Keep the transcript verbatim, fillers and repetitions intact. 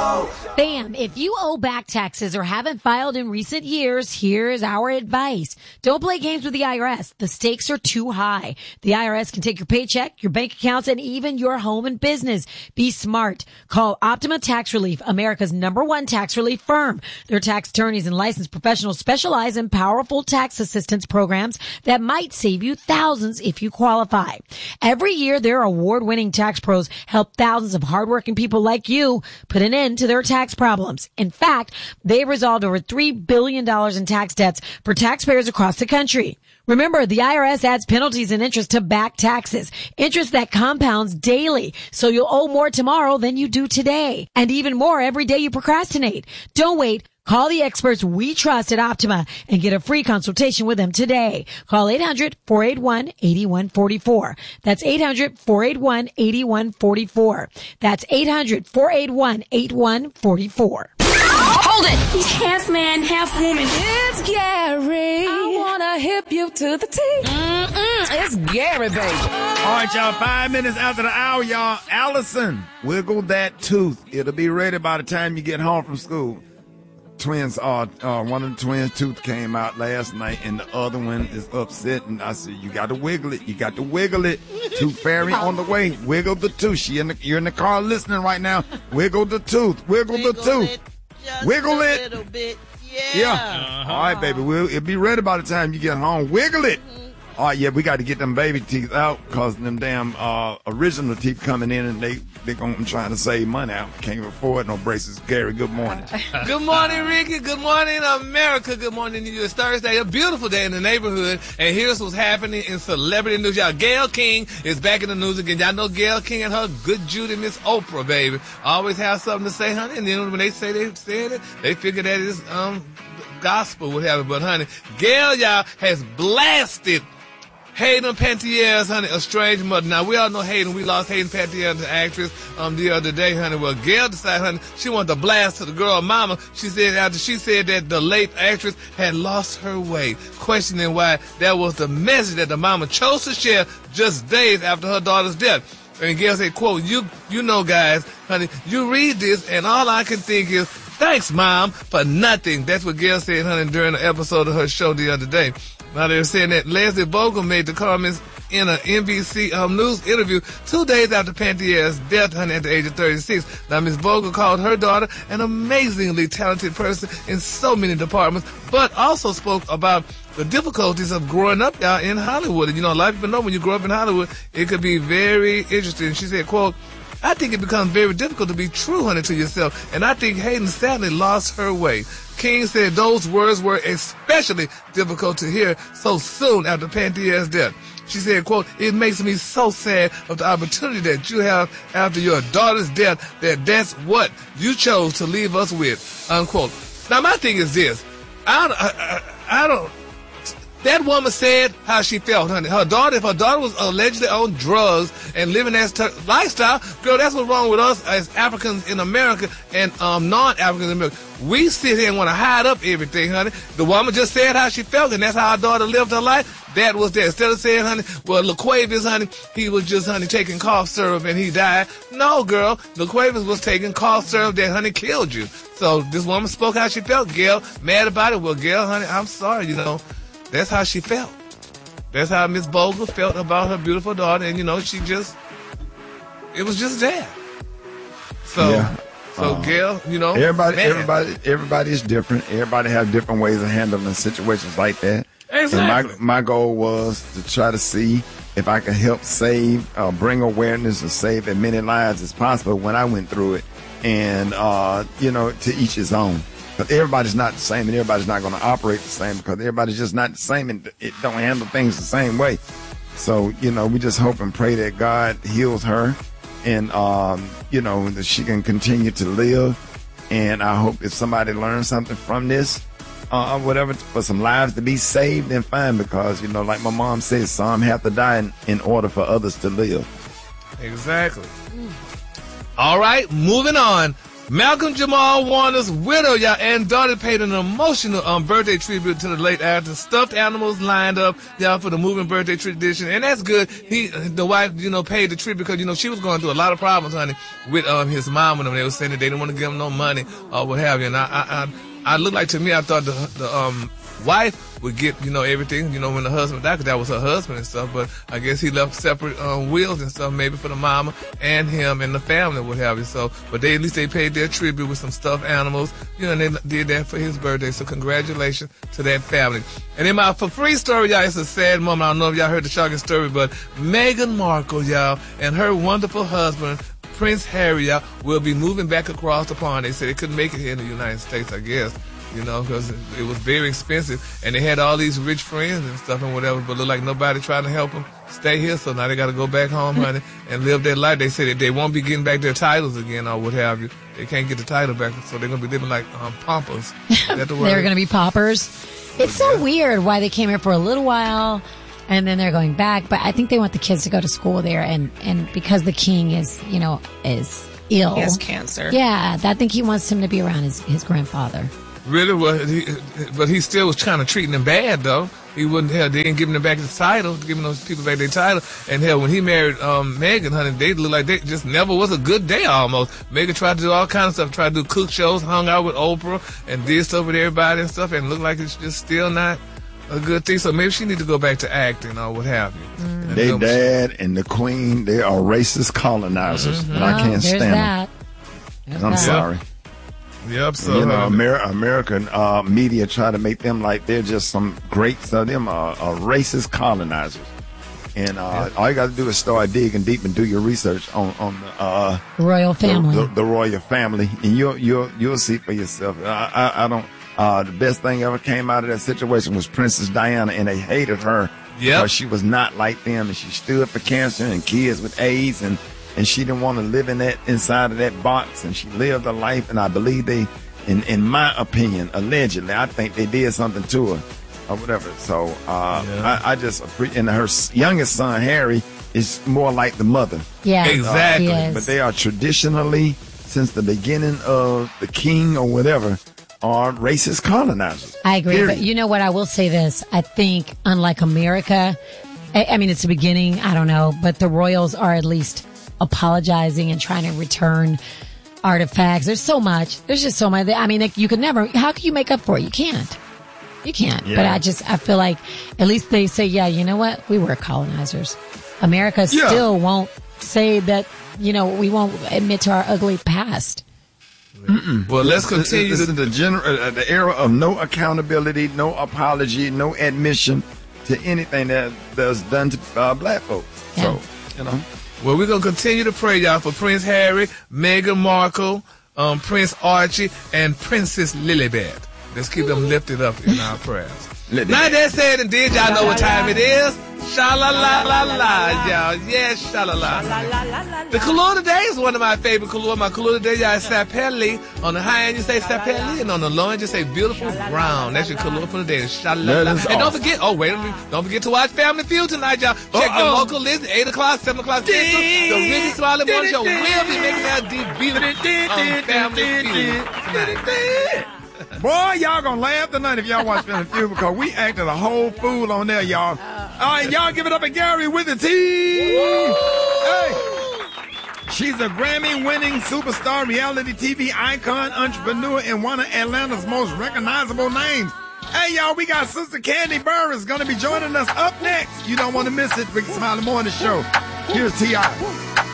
Show. Bam, if you owe back taxes or haven't filed in recent years, here's our advice. Don't play games with the I R S. The stakes are too high. The I R S can take your paycheck, your bank accounts, and even your home and business. Be smart. Call Optima Tax Relief, America's number one tax relief firm. Their tax attorneys and licensed professionals specialize in powerful tax assistance programs that might save you thousands if you qualify. Every year, their award-winning tax pros help thousands of hardworking people like you put an end to their tax problems. In fact, they've resolved over three billion dollars in tax debts for taxpayers across the country. Remember, the I R S adds penalties and interest to back taxes, interest that compounds daily, so you'll owe more tomorrow than you do today, and even more every day you procrastinate. Don't wait. Call the experts we trust at Optima and get a free consultation with them today. Call eight hundred, four eight one, eight one four four. That's eight hundred, four eight one, eight one four four. That's eight hundred, four eight one, eight one four four. Hold it! He's half man, half woman. It's Gary. I wanna hip you to the T. Mm-mm, it's Gary, baby. All right, y'all, five minutes after the hour, y'all. Allison, wiggle that tooth. It'll be ready by the time you get home from school. Twins, uh, uh, one of the twins' tooth came out last night, and the other one is upset. And I said, "You got to wiggle it. You got to wiggle it." Tooth fairy on the way. Wiggle the tooth. She in the, you're in the car listening right now. Wiggle the tooth. Wiggle, wiggle the tooth. It just wiggle a it. Little bit. Yeah. Yeah. Uh-huh. All right, baby. We'll it'll be ready by the time you get home. Wiggle it. Mm-hmm. All right, yeah, we got to get them baby teeth out because them damn uh, original teeth coming in, and they they going I'm trying to save money. I can't afford no braces. Gary, good morning. Good morning, Ricky. Good morning, America. Good morning to you. It's Thursday, a beautiful day in the neighborhood, and here's what's happening in celebrity news. Y'all, Gayle King is back in the news again. Y'all know Gayle King and her good Judy, Miss Oprah, baby. Always have something to say, honey, and then when they say they said it, they figure that it's um gospel, whatever. But, honey, Gayle, y'all, has blasted Hayden Panettiere, honey, a strange mother. Now, we all know Hayden. We lost Hayden Panettiere, the actress, um, the other day, honey. Well, Gayle decided, honey, she wanted to blast to the girl mama. She said after she said that the late actress had lost her way, questioning why that was the message that the mama chose to share just days after her daughter's death. And Gayle said, quote, you, you know, guys, honey, you read this, and all I can think is, thanks, Mom, for nothing. That's what Gayle said, honey, during the episode of her show the other day. Now, they're saying that Leslie Vogel made the comments in an N B C um, News interview two days after Pantettiere's death, honey, at the age of thirty-six. Now, Miss Vogel called her daughter an amazingly talented person in so many departments, but also spoke about the difficulties of growing up out in Hollywood. And, you know, a lot of people know when you grow up in Hollywood, it could be very interesting. She said, quote, I think it becomes very difficult to be true, honey, to yourself. And I think Hayden sadly lost her way. King said those words were especially difficult to hear so soon after Pantettiere's death. She said, quote, it makes me so sad of the opportunity that you have after your daughter's death that that's what you chose to leave us with, unquote. Now, my thing is this. I don't, I, I, I don't, that woman said how she felt, honey. Her daughter, if her daughter was allegedly on drugs and living that t- lifestyle, girl, that's what's wrong with us as Africans in America and um, non-Africans in America. We sit here and want to hide up everything, honey. The woman just said how she felt, and that's how her daughter lived her life. That was that. Instead of saying, honey, well, LaQuavis, honey, he was just, honey, taking cough syrup and he died. No, girl, LaQuavis was taking cough syrup that, honey, killed you. So this woman spoke how she felt. Gayle, mad about it. Well, Gayle, honey, I'm sorry, you know. That's how she felt. That's how Miss Vogel felt about her beautiful daughter, and you know, she just, it was just there. So, yeah. so um, Gayle, you know, everybody, man. everybody, everybody is different. Everybody have different ways of handling situations like that. Exactly. And my my goal was to try to see if I could help save, uh, bring awareness, and save as many lives as possible when I went through it, and uh, you know, to each his own. But everybody's not the same, and everybody's not going to operate the same because everybody's just not the same, and it don't handle things the same way. So, you know, we just hope and pray that God heals her, and um, you know, that she can continue to live. And I hope if somebody learns something from this, uh, whatever, for some lives to be saved, then fine. Because, you know, like my mom says, some have to die in, in order for others to live. Exactly. All right, moving on. Malcolm Jamal Warner's widow, y'all, and daughter paid an emotional um, birthday tribute to the late actor. Stuffed animals lined up, y'all, for the moving birthday tradition, and that's good. He, the wife, you know, paid the tribute because, you know, she was going through a lot of problems, honey, with um his mom and them. They were saying that they didn't want to give him no money or what have you. And I, I, I, I looked like to me, I thought the the um wife would get, you know, everything, you know, when the husband died, because that was her husband and stuff, but I guess he left separate um, wills and stuff, maybe for the mama and him and the family, what have you. So, but they, at least they paid their tribute with some stuffed animals, you know, and they did that for his birthday, so congratulations to that family. And in my for free story, y'all, it's a sad moment. I don't know if y'all heard the shocking story, but Meghan Markle, y'all, and her wonderful husband, Prince Harry, y'all, will be moving back across the pond. They said they couldn't make it here in the United States, I guess. You know, because it, it was very expensive, and they had all these rich friends and stuff and whatever, but look like nobody trying to help them stay here, so now they got to go back home, honey, and live their life. They said that they won't be getting back their titles again or what have you. They can't get the title back, so they're going to be living like um, pompous. Is that the word? They're going to be paupers. It's so Yeah. weird why they came here for a little while, and then they're going back, but I think they want the kids to go to school there, and, and because the king is, you know, is ill. He has cancer. Yeah, I think he wants him to be around his, his grandfather. Really? Well, he, but he still was kind of treating them bad, though. He wouldn't, hell, they didn't give him back his title, giving those people back their title. And hell, when he married um, Meghan, honey, they looked like they just never was a good day almost. Meghan tried to do all kinds of stuff, tried to do cook shows, hung out with Oprah, and did stuff with everybody and stuff, and looked like it's just still not a good thing. So maybe she need to go back to acting or what have you. Mm. They dad and the queen, they are racist colonizers, Mm-hmm. and I Oh, can't there's stand that. them. I'm sorry. Yep, so you know, um, Amer- American uh, media try to make them like they're just some great, so them are, are racist colonizers. And uh, all you got to do is start digging deep and do your research on on the, uh, Royal family. the, the, the royal family, and you'll you'll you'll see for yourself. I, I, I don't. Uh, the best thing ever came out of that situation was Princess Diana, and they hated her Yep. because she was not like them, and she stood for cancer and kids with AIDS, and. And she didn't want to live in that inside of that box, and she lived a life. And I believe they, in in my opinion, allegedly, I think they did something to her, or whatever. So uh, Yeah. I, I just appre- and her s- youngest son Harry is more like the mother. Yeah, Exactly. he is. But they are traditionally, since the beginning of the king or whatever, are racist colonizers. I agree. Period. But you know what? I will say this. I think, unlike America, I, I mean, it's the beginning. I don't know. But the royals are at least apologizing and trying to return artifacts. There's so much. There's just so much. I mean, like, you could never, how can you make up for it? You can't. You can't. Yeah. But I just, I feel like at least they say, yeah, you know what? We were colonizers. America Yeah. still won't say that, you know, we won't admit to our ugly past. well, let's This- continue. This to, is the gener- uh, the era of no accountability, no apology, no admission to anything that that's done to uh, black folks. Yeah. So, you know. Well, we're going to continue to pray, y'all, for Prince Harry, Meghan Markle, um, Prince Archie, and Princess Lilibet. Let's keep them lifted up in our prayers. Lilibet. Now that said and did, y'all know what time it is. Sha-la-la-la-la, y'all. Yes, sha-la-la. The color today is one of my favorite color. My color today, y'all, is sapelli. On the high end, you say sapelli, and on the low end, you say beautiful brown. That's your color for the day. Sha-la-la. That is And don't awesome. forget, oh, wait a minute. Don't forget to watch Family Feud tonight, y'all. Check your Uh-oh. local list, eight o'clock, seven o'clock, Central. The Ricky Smiley Morning Show will be making their debut on Family Feud tonight. Boy, y'all gonna laugh tonight if y'all watch Family Feud because we acted a whole fool on there, y'all. All right, y'all give it up to Gary with the T. Hey. She's a Grammy-winning superstar, reality T V icon, entrepreneur, and one of Atlanta's most recognizable names. Hey, y'all, we got Sister Candy Burris going to be joining us up next. You don't want to miss it, Ricky Smiley Morning Show. Here's T I